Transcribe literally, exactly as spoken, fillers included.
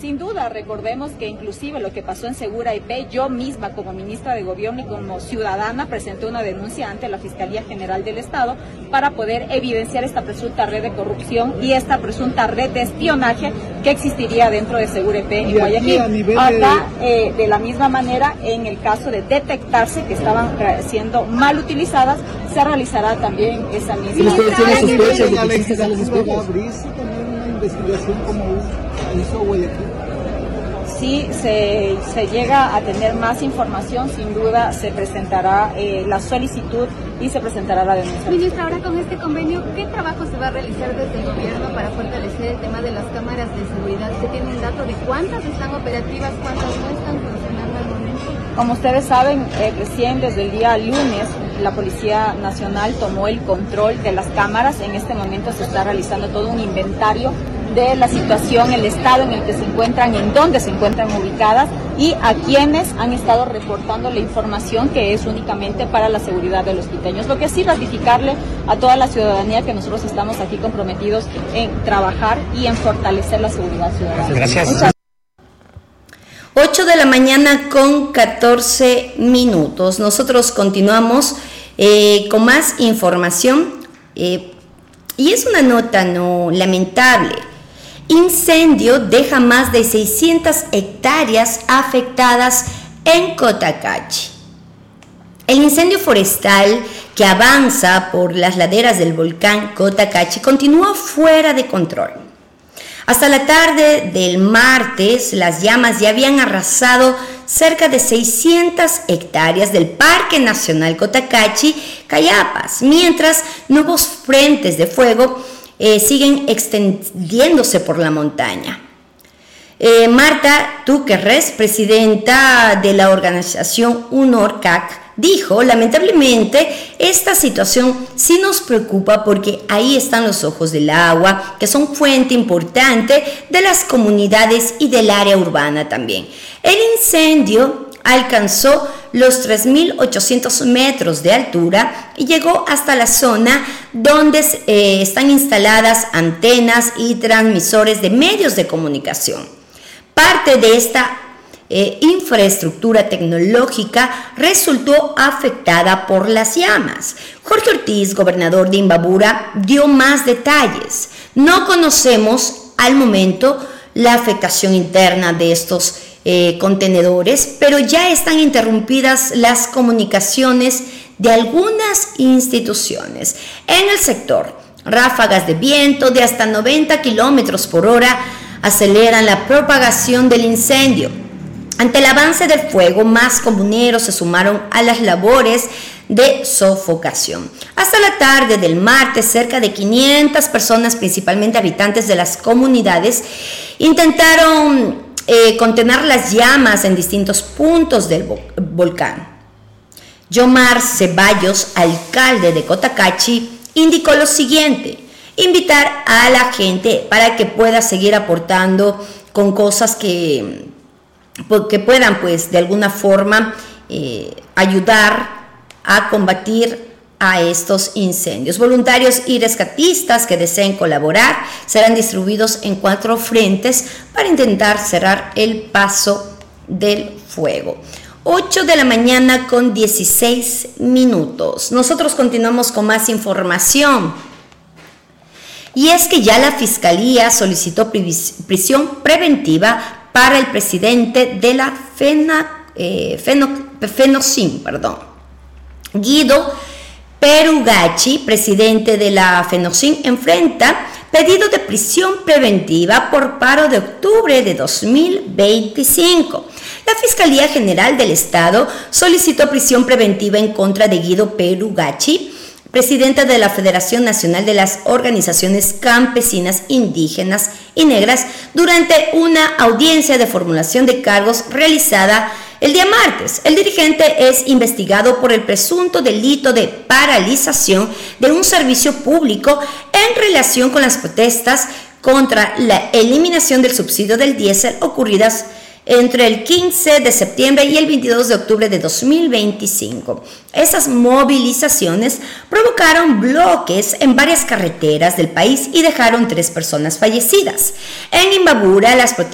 Sin duda, recordemos que inclusive lo que pasó en Segura I P, yo misma como ministra de Gobierno y como ciudadana presenté una denuncia ante la Fiscalía General del Estado para poder evidenciar esta presunta red de corrupción y esta presunta red de espionaje que existiría dentro de Segura I P en Guayaquil. Acá, eh, de la misma manera, en el caso de detectarse que estaban siendo mal utilizadas, se realizará también esa misma. ¿Y ustedes tienen sospechas de que existen las sospechas? Una investigación como hizo Guayaquil. Si se, se llega a tener más información, sin duda se presentará eh, la solicitud y se presentará la denuncia. Ministra, ahora con este convenio, ¿qué trabajo se va a realizar desde el gobierno para fortalecer el tema de las cámaras de seguridad? ¿Se tiene un dato de cuántas están operativas, cuántas no están funcionando al momento? Como ustedes saben, eh, recién desde el día lunes la Policía Nacional tomó el control de las cámaras. En este momento se está realizando todo un inventario de la situación, el estado en el que se encuentran, en dónde se encuentran ubicadas y a quienes han estado reportando la información que es únicamente para la seguridad de los quiteños. Lo que sí, ratificarle a toda la ciudadanía que nosotros estamos aquí comprometidos en trabajar y en fortalecer la seguridad ciudadana. Gracias. Muchas ocho de la mañana con catorce minutos. Nosotros continuamos eh, con más información eh, y es una nota no lamentable. Incendio deja más de seiscientas hectáreas afectadas en Cotacachi. El incendio forestal que avanza por las laderas del volcán Cotacachi continúa fuera de control. Hasta la tarde del martes, las llamas ya habían arrasado cerca de seiscientas hectáreas del Parque Nacional Cotacachi, Cayapas, mientras nuevos frentes de fuego eh, siguen extendiéndose por la montaña. Eh, Marta Túquerres, presidenta de la organización UNORCAC, dijo: lamentablemente esta situación sí nos preocupa porque ahí están los ojos del agua, que son fuente importante de las comunidades y del área urbana también. El incendio alcanzó los tres mil ochocientos metros de altura y llegó hasta la zona donde eh, están instaladas antenas y transmisores de medios de comunicación. Parte de esta Eh, infraestructura tecnológica resultó afectada por las llamas. Jorge Ortiz, gobernador de Imbabura, dio más detalles. No conocemos al momento la afectación interna de estos eh, contenedores, pero ya están interrumpidas las comunicaciones de algunas instituciones. En el sector, ráfagas de viento de hasta noventa kilómetros por hora aceleran la propagación del incendio. Ante el avance del fuego, más comuneros se sumaron a las labores de sofocación. Hasta la tarde del martes, cerca de quinientas personas, principalmente habitantes de las comunidades, intentaron eh, contener las llamas en distintos puntos del vo- volcán. Yomar Ceballos, alcalde de Cotacachi, indicó lo siguiente: invitar a la gente para que pueda seguir aportando con cosas que... que puedan pues de alguna forma eh, ayudar a combatir a estos incendios. Voluntarios y rescatistas que deseen colaborar serán distribuidos en cuatro frentes para intentar cerrar el paso del fuego. ocho de la mañana con dieciséis minutos. Nosotros continuamos con más información. Y es que ya la Fiscalía solicitó prisión preventiva para el presidente de la FENA, eh, Feno, FENOCIN, perdón. Guido Perugacci, presidente de la FENOCIN, enfrenta pedido de prisión preventiva por paro de octubre de dos mil veinticinco. La Fiscalía General del Estado solicitó prisión preventiva en contra de Guido Perugacci, presidenta de la Federación Nacional de las Organizaciones Campesinas, Indígenas y Negras, durante una audiencia de formulación de cargos realizada el día martes. El dirigente es investigado por el presunto delito de paralización de un servicio público en relación con las protestas contra la eliminación del subsidio del diésel ocurridas entre el quince de septiembre y el veintidós de octubre de dos mil veinticinco. Esas movilizaciones provocaron bloques en varias carreteras del país y dejaron tres personas fallecidas. En Imbabura, las protestas